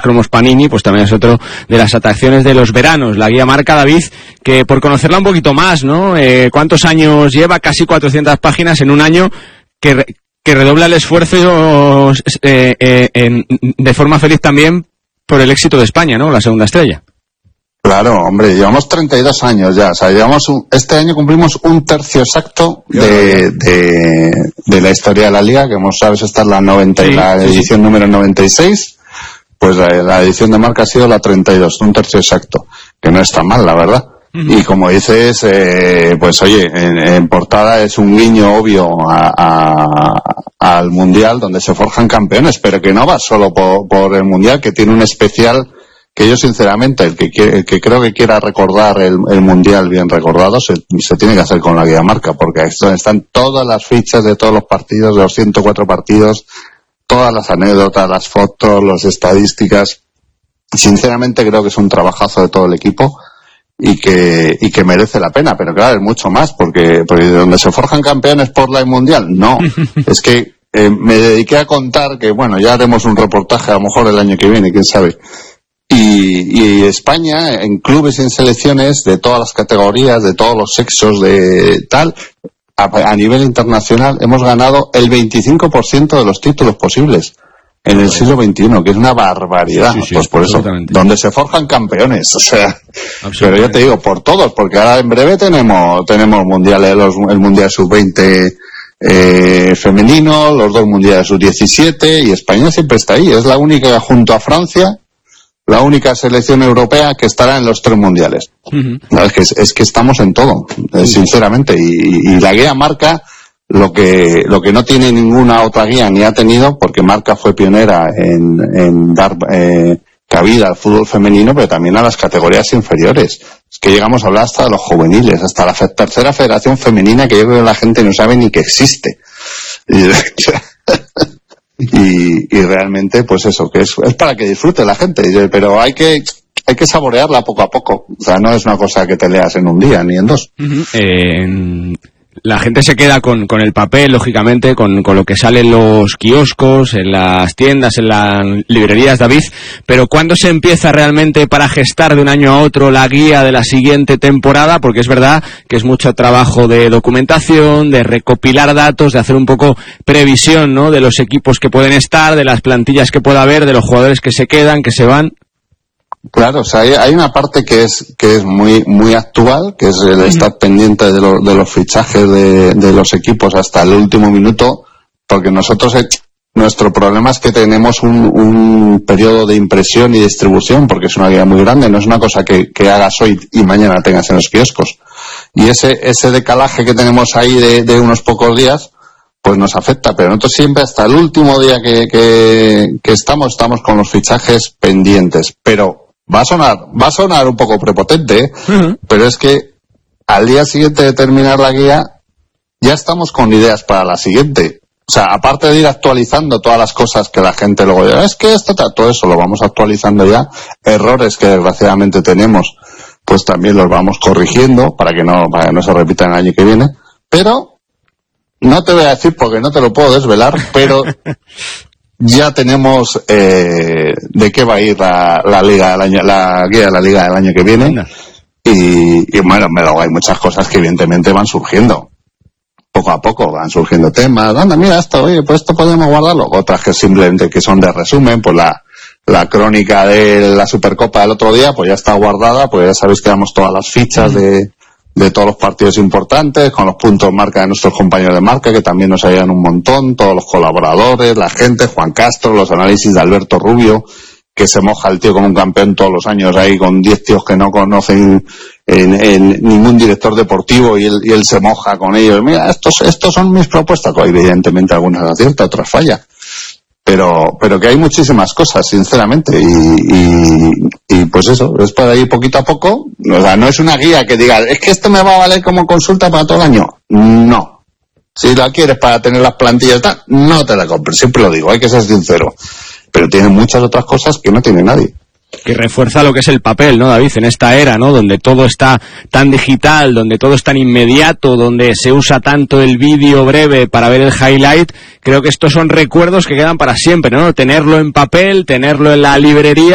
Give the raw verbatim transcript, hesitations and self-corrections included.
cromos Panini, pues también es otro de las atracciones de los veranos, la guía Marca. David, que por conocerla un poquito más, ¿no? Eh, ¿Cuántos años lleva? Casi cuatrocientas páginas en un año que, re, que redobla el esfuerzo eh, eh, en, de forma feliz también por el éxito de España, ¿no? La segunda estrella. Claro, hombre, llevamos treinta y dos años ya, o sea, llevamos un, este año cumplimos un tercio exacto de, de, de la historia de la Liga, que como sabes esta es la noventa y sí, la edición sí. número noventa y seis, pues la, la edición de Marca ha sido la treinta y dos, un tercio exacto, que no está mal, la verdad. Uh-huh. Y como dices, eh, pues oye, en, en portada es un guiño obvio a, a, al Mundial, donde se forjan campeones, pero que no va solo por, por el Mundial, que tiene un especial que yo sinceramente, el que, el que creo que quiera recordar el, el Mundial bien recordado, se, se tiene que hacer con la guía Marca, porque ahí están todas las fichas de todos los partidos, de los ciento cuatro partidos, todas las anécdotas, las fotos, las estadísticas. Sinceramente creo que es un trabajazo de todo el equipo y que y que merece la pena, pero claro, es mucho más, porque, porque de donde se forjan campeones por la Mundial, no, es que eh, me dediqué a contar que, bueno, ya haremos un reportaje a lo mejor el año que viene, quién sabe. Y, y España, en clubes y en selecciones de todas las categorías, de todos los sexos, de tal, a, a nivel internacional, hemos ganado el veinticinco por ciento de los títulos posibles en el siglo veintiuno, que es una barbaridad. Sí, sí, pues por eso, donde se forjan campeones, o sea, pero yo te digo, por todos, porque ahora en breve tenemos tenemos mundiales, los, el Mundial sub veinte eh, femenino, los dos mundiales sub diecisiete, y España siempre está ahí, es la única junto a Francia, la única selección europea que estará en los tres mundiales. Uh-huh. No, es que es que estamos en todo, uh-huh. sinceramente, y, y la guía Marca lo que lo que no tiene ninguna otra guía ni ha tenido, porque Marca fue pionera en, en dar eh, cabida al fútbol femenino, pero también a las categorías inferiores. Es que llegamos a hablar hasta de los juveniles, hasta la fe- tercera federación femenina, que yo creo que la gente no sabe ni que existe. Y, Y, y realmente, pues eso, que es, es para que disfrute la gente, pero hay que hay que saborearla poco a poco. O sea, no es una cosa que te leas en un día ni en dos. Uh-huh. Eh, la gente se queda con, con el papel, lógicamente, con, con lo que sale en los kioscos, en las tiendas, en las librerías, David, pero ¿cuándo se empieza realmente para gestar de un año a otro la guía de la siguiente temporada? Porque es verdad que es mucho trabajo de documentación, de recopilar datos, de hacer un poco previsión, ¿no?, de los equipos que pueden estar, de las plantillas que pueda haber, de los jugadores que se quedan, que se van. Claro, o sea, hay, hay una parte que es que es muy muy actual, que es el estar pendiente de, lo, de los fichajes de, de los equipos hasta el último minuto, porque nosotros, eh, nuestro problema es que tenemos un, un periodo de impresión y distribución, porque es una guía muy grande, no es una cosa que, que hagas hoy y mañana tengas en los kioscos. Y ese ese decalaje que tenemos ahí de, de unos pocos días, pues nos afecta, pero nosotros siempre hasta el último día que, que, que estamos, estamos con los fichajes pendientes, pero Va a sonar, va a sonar un poco prepotente, ¿eh? Uh-huh. Pero es que al día siguiente de terminar la guía, ya estamos con ideas para la siguiente. O sea, aparte de ir actualizando todas las cosas que la gente luego dice, es que esto, todo eso lo vamos actualizando ya. Errores que desgraciadamente tenemos, pues también los vamos corrigiendo para que no, para que no se repitan el año que viene. Pero, no te voy a decir porque no te lo puedo desvelar, pero ya tenemos eh, de qué va a ir la, la liga del año, la guía de la liga del año que viene. Y, y bueno, luego hay muchas cosas que evidentemente van surgiendo. Poco a poco van surgiendo temas. Anda, mira esto, oye, pues esto podemos guardarlo. Otras que simplemente que son de resumen, pues la, la crónica de la Supercopa del otro día, pues ya está guardada, pues ya sabéis que damos todas las fichas de, de todos los partidos importantes, con los puntos marca de nuestros compañeros de marca, que también nos ayudan un montón, todos los colaboradores, la gente, Juan Castro, los análisis de Alberto Rubio, que se moja el tío como un campeón todos los años ahí con diez tíos que no conocen en, en ningún director deportivo, y él, y él se moja con ellos. Mira, estos, estos son mis propuestas, que evidentemente algunas acierta, otras falla. Pero, pero que hay muchísimas cosas, sinceramente, y, y, y pues eso, es para ir poquito a poco. O sea, no es una guía que diga, es que esto me va a valer como consulta para todo el año. No. Si la quieres para tener las plantillas, tal, no te la compres, siempre lo digo, hay que ser sincero. Pero tiene muchas otras cosas que no tiene nadie. Que refuerza lo que es el papel, ¿no, David? En esta era, ¿no?, donde todo está tan digital, donde todo es tan inmediato, donde se usa tanto el vídeo breve para ver el highlight, creo que estos son recuerdos que quedan para siempre, ¿no? Tenerlo en papel, tenerlo en la librería.